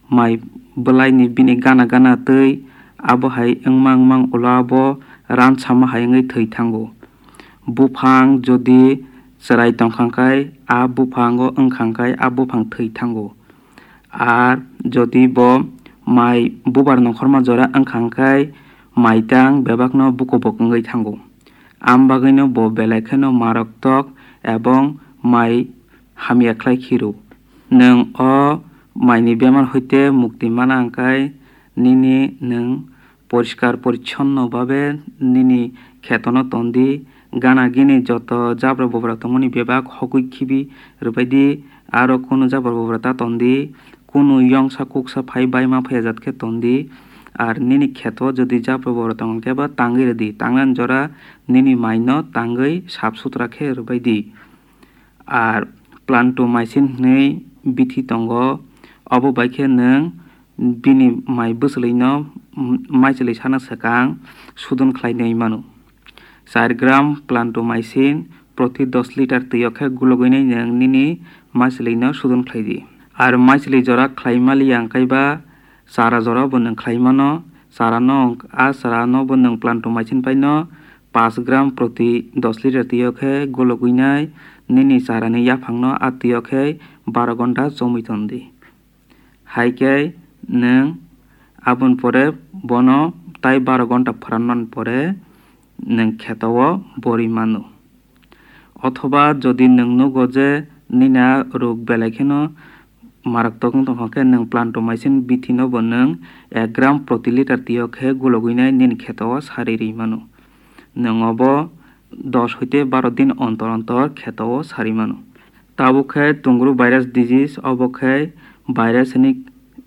mai belai ni bini gana gana tei abo hai engmang ulo abo ran sama hayangai thei thango bufang jodi cherai tongkhangkai a bufango wngkhangkai a bufang thei thango ar jodi bo mai bubar nongkhorma jora wngkhangkai maitang bebakno bukobok wngoi thango ambagino bo belai kheno maroktok ebong mai hamia khlai khiru nung o maini bemar hoite mukti mana angkai nini nung poriskar porichonno bhabe nini khetono tondi gana gini joto jabra bobra tongmani bebak hokui khibi rupaidi aro kono jabra bobra ta tondi kono yongsa kuksa phai baima phayajat khe tondi আর নিনি ক্ষেত যদি জাপ্র বড় তখন কেবা টাঙ্গি রেদি টাঙ্গান জরা নিনি mine টাঙ্গই সাফ সুতরা খে রুবাইদি আর প্লান্টোমাইসিন নেই বিথি তঙ্গ অবো বাইখে নং বিনি মাই বসলইন মাইচলি সানা সাকাং সুদন খ্লাইনাই মানো 4 গ্রাম প্লান্টোমাইসিন প্রতি 10 লিটার তৈয়খে গুলগইনাই নং নিনি মাইচলিন সুদন খ্লাইদি আর মাইচলি জরা খ্লাইমালি আংকাইবা Sara jora boneng khlaimano sarano sarano boneng plantomycin paino 5 gram proti 10 liter tiyokhe gologuinai nini sarani yaphangno atiyokhe 12 ঘন্টা জমি tondi haike neng abon pore bono tai 12 ঘন্টা phrannan pore neng khetao bori manu অথবা যদি neng nugo je nina rog belakheno মারাত্মক তখনকে নং প্লান্টোমাইসিন বিথিনো বনং 1 গ্রাম প্রতি litre তিয়খে গুলগুইনাই নিন খেতাও সারিরি মানো নং অব 10 হইতে 12 দিন অন্তর অন্তর খেতাও সারি মানো তাবুখে তুঙ্গুরু ভাইরাস ডিজিজ অবখে ভাইরাসনিক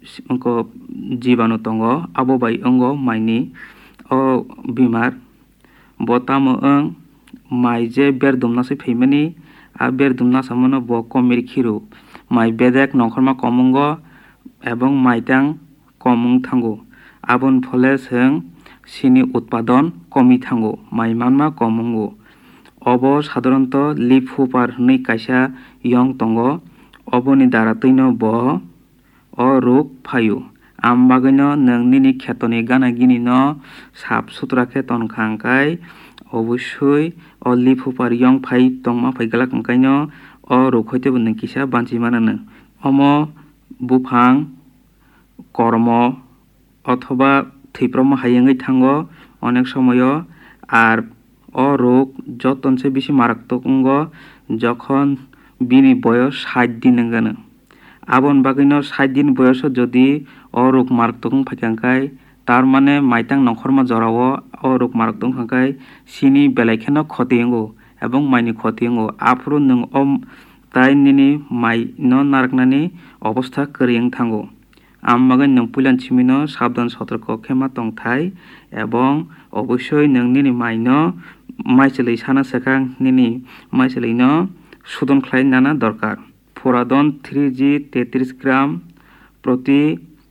জীবাণু তঙ্গ আববাই অঙ্গ মাইনি ও বিমার বতামো অং মাই যে বের দুমনাসে ফেইমানি আর বের দুমনাসা মনো ব কমির খিরু মাই বেদেক নখরমা কমঙ্গ এবং মাইটাং কমং থাঙ্গো আবন ফলে जों সিনি উৎপাদন কমি থাঙ্গো মাই মানমা কমঙ্গো অব সাধারণত লিফ হুপার হनै কাইসা ইয়ং তঙ্গ অবনি দ্বারা তৈন ব অ রোগ ফায়ু আমবাগৈন नों নিনি খেতনি গানা গিনি ন সাফ সুতরাখে তনখাংকাই অবশ্যই অ লিফ হুপার ইয়ং ফাই তংমা ফাইগালাক মকাইন অ রোগ হইতে বন্ধ কিসা বাঞ্চি মানানো অম বুফাং কর্ম অথবা থৈপ্রম হাইয়াঙ্গই থাঙ্গ অনেক সময় আর অ রোগ যতনসে বেশি মারাত্মক যখন বিনি বয়স 60 দিন গানো আবন বাগিন 60 দিন বয়স যদি অ রোগ মারাত্মক ফাইকাঙ্কাই তার মানে মাইতাং নখরমা জরাও অ রোগ মারাত্মক ফাঁকাই সিনি বেলাইখেন ক্ষতিঙ্গো এবং মাইনি ক্ষতিঙ্গো আফরো নং অম তাই নিনি মাই ন নারকনানি অবস্থা করিং থাঙ্গো আমবাগান নং পুলান চিমিনো সাবধান সতর্ক ক্ষমা তংথাই এবং অবশ্যই নং নিনি মাই ন মাইচেলাই সানা সেখাং নিনি মাইচেলাই ন সুদন খ্লাই নানা দরকার ফোরাদন 3G 33 গ্রাম প্রতি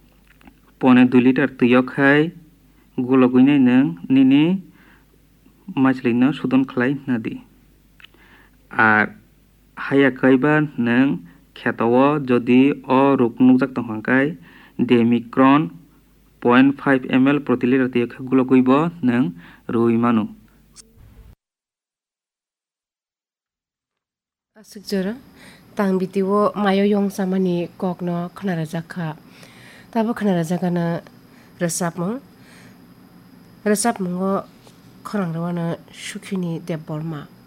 1.5 লিটার তৈয়খাই গুলগুইনাই নং নিনি মাইচেলাই ন সুদন খ্লাই নাদি আর হাইয়াকাইবা নং খেতাও যদি অ রোগ নুকজাক তংখাংকাই ডেমিক্রন 0.5 ml প্রতি লিটার তৈয়খে গুলগুইব নং রুই মানো asik jara tang bitiwo mayo yong samani kokno khnara jakha tabo khnara jakana resap mongo khorang rawana sukhini debbolma